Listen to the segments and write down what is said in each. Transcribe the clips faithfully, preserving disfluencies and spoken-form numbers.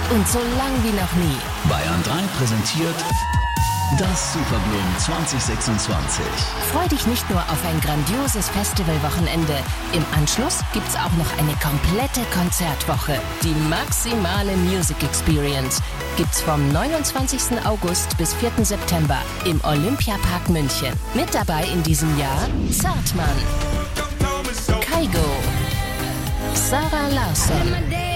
und so lang wie noch nie. Bayern drei präsentiert das Superblumen zwanzig sechsundzwanzig. Freu dich nicht nur auf ein grandioses Festivalwochenende. Im Anschluss gibt's auch noch eine komplette Konzertwoche. Die maximale Music Experience gibt's vom neunundzwanzigsten August bis vierten September im Olympiapark München. Mit dabei in diesem Jahr Zartmann, Kygo, Sarah Larsson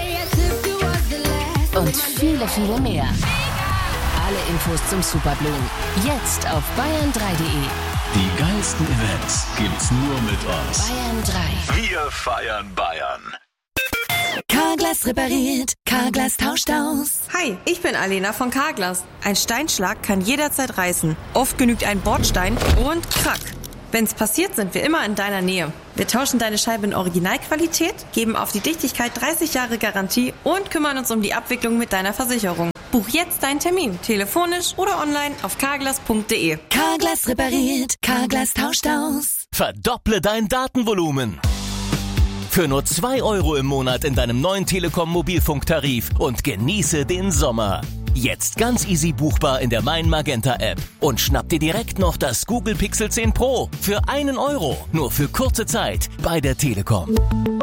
und viele, viele mehr. Alle Infos zum Superblumen jetzt auf bayern drei punkt de. Die geilsten Events gibt's nur mit uns. Bayern drei. Wir feiern Bayern. Carglass repariert, Carglass tauscht aus. Hi, ich bin Alena von Carglass. Ein Steinschlag kann jederzeit reißen. Oft genügt ein Bordstein und krack. Wenn's passiert, sind wir immer in deiner Nähe. Wir tauschen deine Scheibe in Originalqualität, geben auf die Dichtigkeit dreißig Jahre Garantie und kümmern uns um die Abwicklung mit deiner Versicherung. Buch jetzt deinen Termin, telefonisch oder online auf carglass punkt de. Carglass repariert, Carglass tauscht aus. Verdopple dein Datenvolumen. Für nur zwei Euro im Monat in deinem neuen Telekom-Mobilfunktarif und genieße den Sommer. Jetzt ganz easy buchbar in der Mein Magenta App. Und schnapp dir direkt noch das Google Pixel zehn Pro für einen Euro. Nur für kurze Zeit bei der Telekom.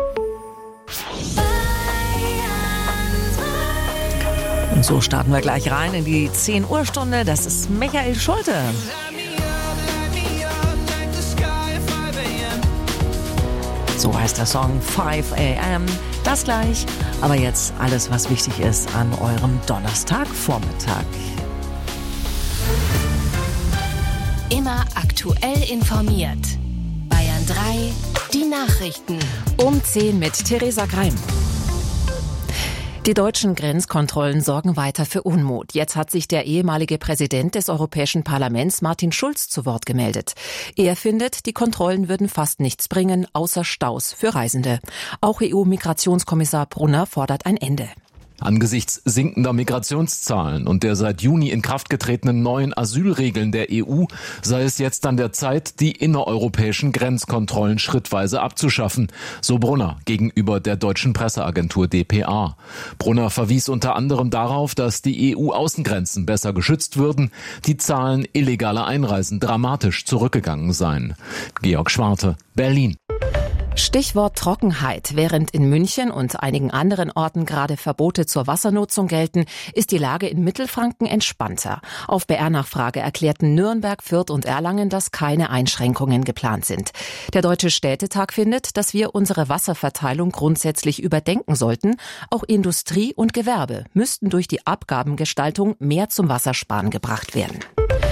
Und so starten wir gleich rein in die zehn Uhr Stunde. Das ist Michael Schulte. So heißt der Song five a m. Das gleich. Aber jetzt alles, was wichtig ist an eurem Donnerstagvormittag. Immer aktuell informiert. Bayern drei, die Nachrichten. Um zehn mit Theresa Greim. Die deutschen Grenzkontrollen sorgen weiter für Unmut. Jetzt hat sich der ehemalige Präsident des Europäischen Parlaments, Martin Schulz, zu Wort gemeldet. Er findet, die Kontrollen würden fast nichts bringen, außer Staus für Reisende. Auch E U-Migrationskommissar Brunner fordert ein Ende. Angesichts sinkender Migrationszahlen und der seit Juni in Kraft getretenen neuen Asylregeln der E U sei es jetzt an der Zeit, die innereuropäischen Grenzkontrollen schrittweise abzuschaffen, so Brunner gegenüber der deutschen Presseagentur D P A. Brunner verwies unter anderem darauf, dass die E U-Außengrenzen besser geschützt würden, die Zahlen illegaler Einreisen dramatisch zurückgegangen seien. Georg Schwarte, Berlin. Stichwort Trockenheit. Während in München und einigen anderen Orten gerade Verbote zur Wassernutzung gelten, ist die Lage in Mittelfranken entspannter. Auf B R-Nachfrage erklärten Nürnberg, Fürth und Erlangen, dass keine Einschränkungen geplant sind. Der Deutsche Städtetag findet, dass wir unsere Wasserverteilung grundsätzlich überdenken sollten. Auch Industrie und Gewerbe müssten durch die Abgabengestaltung mehr zum Wassersparen gebracht werden.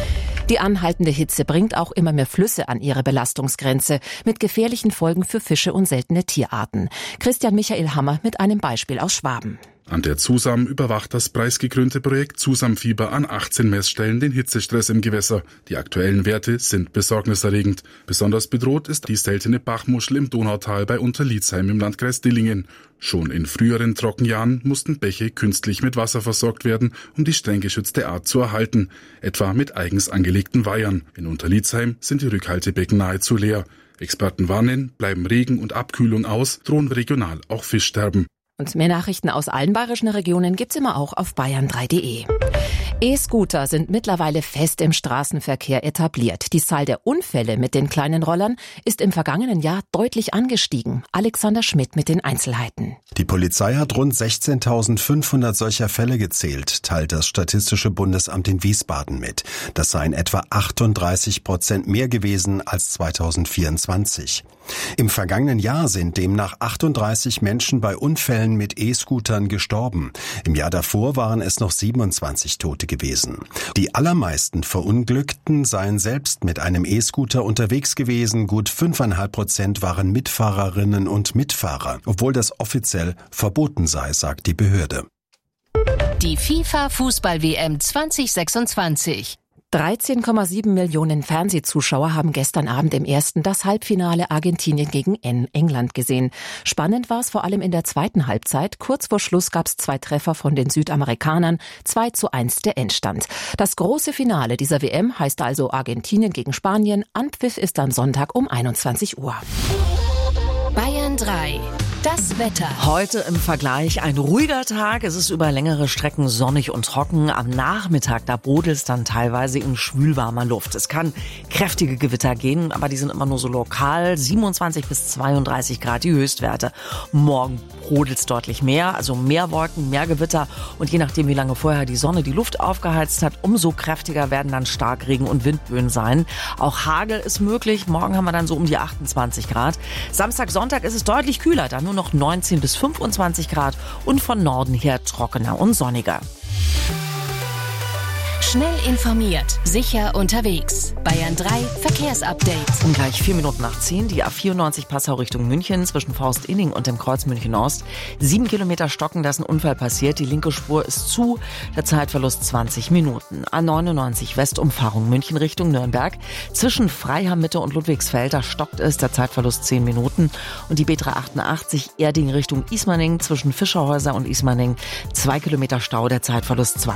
Die anhaltende Hitze bringt auch immer mehr Flüsse an ihre Belastungsgrenze mit gefährlichen Folgen für Fische und seltene Tierarten. Christian Michael Hammer mit einem Beispiel aus Schwaben. An der Zusam überwacht das preisgekrönte Projekt Zusamfieber an achtzehn Messstellen den Hitzestress im Gewässer. Die aktuellen Werte sind besorgniserregend. Besonders bedroht ist die seltene Bachmuschel im Donautal bei Unterlietzheim im Landkreis Dillingen. Schon in früheren Trockenjahren mussten Bäche künstlich mit Wasser versorgt werden, um die streng geschützte Art zu erhalten, etwa mit eigens angelegten Weihern. In Unterlietzheim sind die Rückhaltebecken nahezu leer. Experten warnen, bleiben Regen und Abkühlung aus, drohen regional auch Fischsterben. Und mehr Nachrichten aus allen bayerischen Regionen gibt's immer auch auf bayern drei punkt de. E-Scooter sind mittlerweile fest im Straßenverkehr etabliert. Die Zahl der Unfälle mit den kleinen Rollern ist im vergangenen Jahr deutlich angestiegen. Alexander Schmidt mit den Einzelheiten. Die Polizei hat rund sechzehntausendfünfhundert solcher Fälle gezählt, teilt das Statistische Bundesamt in Wiesbaden mit. Das seien etwa achtunddreißig Prozent mehr gewesen als zweitausendvierundzwanzig. Im vergangenen Jahr sind demnach achtunddreißig Menschen bei Unfällen mit E-Scootern gestorben. Im Jahr davor waren es noch siebenundzwanzig Tote gewesen. Die allermeisten Verunglückten seien selbst mit einem E-Scooter unterwegs gewesen. Gut fünfeinhalb Prozent waren Mitfahrerinnen und Mitfahrer, obwohl das offiziell verboten sei, sagt die Behörde. Die FIFA-Fußball-W M zwanzig sechsundzwanzig. dreizehn Komma sieben Millionen Fernsehzuschauer haben gestern Abend im ersten das Halbfinale Argentinien gegen England gesehen. Spannend war es vor allem in der zweiten Halbzeit. Kurz vor Schluss gab es zwei Treffer von den Südamerikanern. zwei zu eins der Endstand. Das große Finale dieser W M heißt also Argentinien gegen Spanien. Anpfiff ist am Sonntag um einundzwanzig Uhr. Bayern drei. Das Wetter. Heute im Vergleich ein ruhiger Tag. Es ist über längere Strecken sonnig und trocken. Am Nachmittag, da brodelt es dann teilweise in schwülwarmer Luft. Es kann kräftige Gewitter gehen, aber die sind immer nur so lokal. siebenundzwanzig bis zweiunddreißig Grad die Höchstwerte. Morgen brodelt es deutlich mehr, also mehr Wolken, mehr Gewitter. Und je nachdem, wie lange vorher die Sonne die Luft aufgeheizt hat, umso kräftiger werden dann Starkregen und Windböen sein. Auch Hagel ist möglich. Morgen haben wir dann so um die achtundzwanzig Grad. Samstag, Sonntag ist es deutlich kühler, dann nur noch neunzehn bis fünfundzwanzig Grad und von Norden her trockener und sonniger. Schnell informiert, sicher unterwegs. Bayern drei Verkehrsupdate. Um gleich vier Minuten nach zehn, die A vierundneunzig Passau Richtung München zwischen Faust-Inning und dem Kreuz München-Ost. Sieben Kilometer stocken, da ist ein Unfall passiert. Die linke Spur ist zu, der Zeitverlust zwanzig Minuten. A neunundneunzig Westumfahrung München Richtung Nürnberg. Zwischen Freiham Mitte und Ludwigsfeld, da stockt es, der Zeitverlust zehn Minuten. Und die B dreihundertachtundachtzig Erding Richtung Ismaning zwischen Fischerhäuser und Ismaning. Zwei Kilometer Stau, der Zeitverlust zwanzig